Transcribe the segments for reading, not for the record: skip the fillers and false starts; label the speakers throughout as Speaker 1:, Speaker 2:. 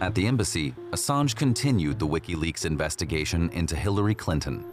Speaker 1: At the embassy, Assange continued the WikiLeaks investigation into Hillary Clinton.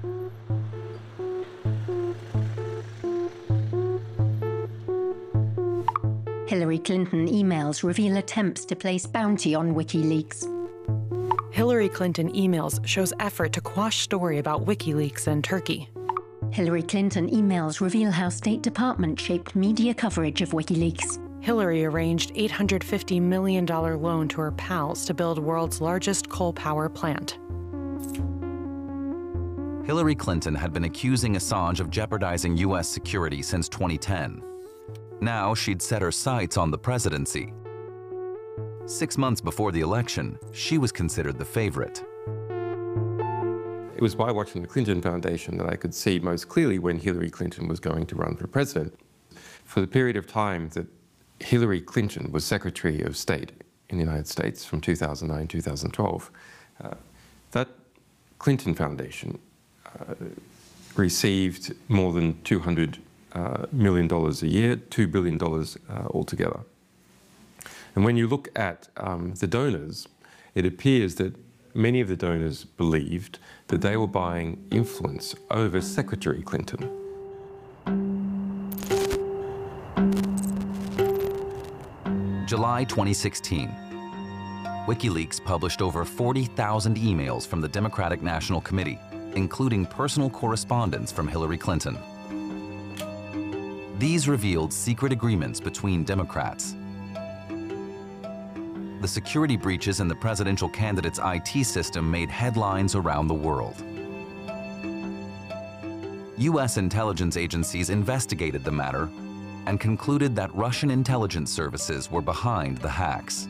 Speaker 2: Hillary Clinton emails reveal attempts to place bounty on WikiLeaks.
Speaker 3: Hillary Clinton emails shows effort to quash story about WikiLeaks and Turkey.
Speaker 2: Hillary Clinton emails reveal how State Department shaped media coverage of WikiLeaks.
Speaker 3: Hillary arranged $850 million loan to her pals to build world's largest coal power plant.
Speaker 1: Hillary Clinton had been accusing Assange of jeopardizing U.S. security since 2010. Now she'd set her sights on the presidency. 6 months before the election, she was considered the favorite.
Speaker 4: It was by watching the Clinton Foundation that I could see most clearly when Hillary Clinton was going to run for president. For the period of time that Hillary Clinton was Secretary of State in the United States from 2009 to 2012, that Clinton Foundation received more than $200 million a year, $2 billion altogether. And when you look at the donors, it appears that many of the donors believed that they were buying influence over Secretary Clinton.
Speaker 1: July 2016. WikiLeaks published over 40,000 emails from the Democratic National Committee, including personal correspondence from Hillary Clinton. These revealed secret agreements between Democrats. The security breaches in the presidential candidate's IT system made headlines around the world. U.S. intelligence agencies investigated the matter and concluded that Russian intelligence services were behind the hacks.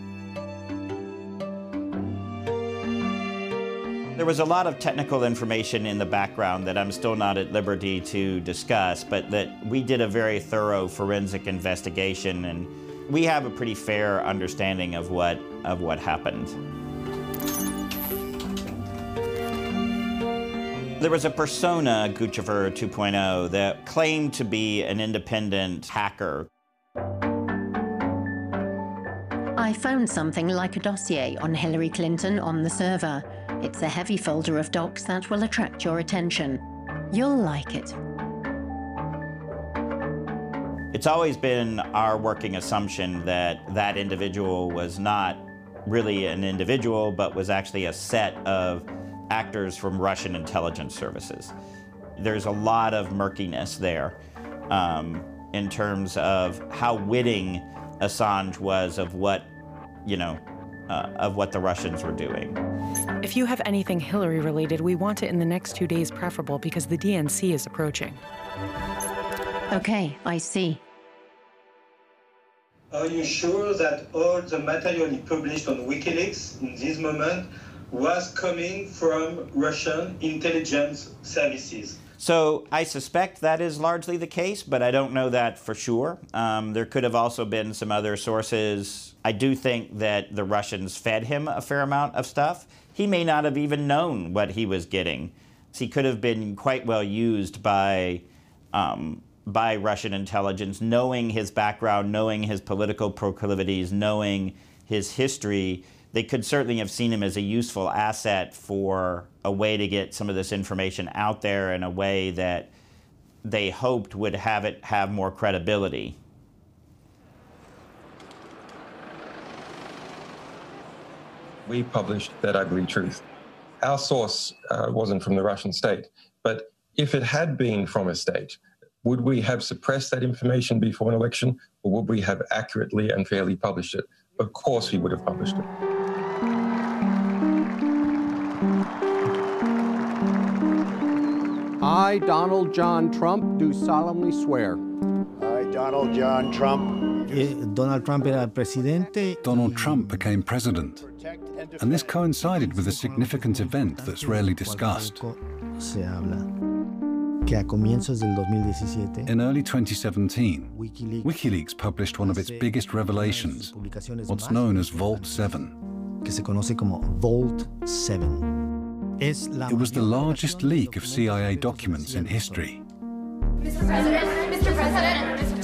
Speaker 5: There was a lot of technical information in the background that I'm still not at liberty to discuss, but that we did a very thorough forensic investigation, and we have a pretty fair understanding of what happened. There was a persona, Guccifer 2.0, that claimed to be an independent hacker.
Speaker 2: I found something like a dossier on Hillary Clinton on the server. It's a heavy folder of docs that will attract your attention. You'll like it.
Speaker 5: It's always been our working assumption that that individual was not really an individual, but was actually a set of actors from Russian intelligence services. There's a lot of murkiness there in terms of how witting Assange was of what, of what the Russians were doing.
Speaker 3: If you have anything Hillary related, we want it in the next 2 days preferable because the DNC is approaching.
Speaker 2: Okay, I see.
Speaker 6: Are you sure that all the material you published on WikiLeaks in this moment was coming from Russian intelligence services?
Speaker 5: So I suspect that is largely the case, but I don't know that for sure. There could have also been some other sources. I do think that the Russians fed him a fair amount of stuff. He may not have even known what he was getting. He could have been quite well used by Russian intelligence, knowing his background, knowing his political proclivities, knowing his history. They could certainly have seen him as a useful asset for a way to get some of this information out there in a way that they hoped would have it have more credibility.
Speaker 4: We published That Ugly Truth. Our source wasn't from the Russian state, but if it had been from a state, would we have suppressed that information before an election, or would we have accurately and fairly published it? Of course we would have published it.
Speaker 7: I, Donald John Trump, do solemnly swear.
Speaker 8: I, Donald John Trump.
Speaker 9: Donald Trump era presidente.
Speaker 10: Donald Trump became president. And this coincided with a significant event that's rarely discussed.
Speaker 9: Se habla que a comienzos del 2017,
Speaker 10: in early 2017, WikiLeaks published one of its biggest revelations, what's known as Vault 7.
Speaker 9: Que se conoce como Vault 7.
Speaker 10: It was the largest leak of CIA documents in history.
Speaker 11: Mr. President, Mr. President, Mr.